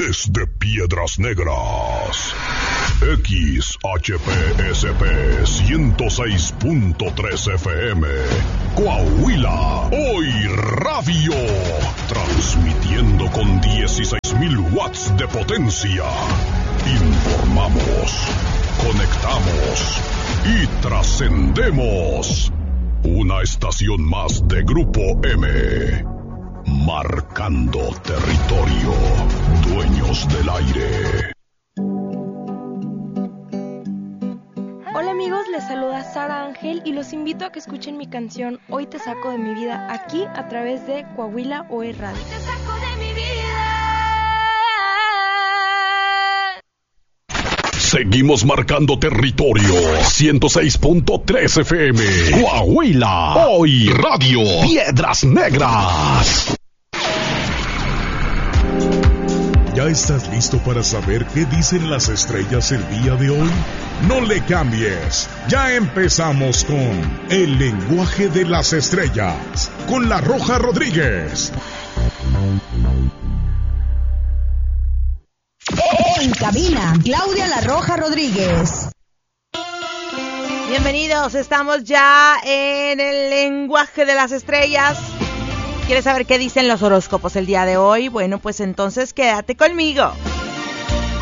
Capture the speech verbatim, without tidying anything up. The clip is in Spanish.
desde Piedras Negras. X H P S P ciento seis punto tres F M, Coahuila, Hoy Radio, transmitiendo con dieciséis mil watts de potencia. Informamos, conectamos y trascendemos. Una estación más de Grupo M, marcando territorio, dueños del aire. Hola amigos, les saluda Sara Ángel y los invito a que escuchen mi canción Hoy te saco de mi vida, aquí a través de Coahuila Hoy Radio. Hoy te saco de mi vida. Seguimos marcando territorio. ciento seis punto tres F M, Coahuila, Hoy Radio, Piedras Negras. ¿Ya estás listo para saber qué dicen las estrellas el día de hoy? No le cambies. Ya empezamos con El lenguaje de las estrellas, con La Roja Rodríguez. En cabina, Claudia La Roja Rodríguez. Bienvenidos, estamos ya en el lenguaje de las estrellas. ¿Quieres saber qué dicen los horóscopos el día de hoy? Bueno, pues entonces quédate conmigo.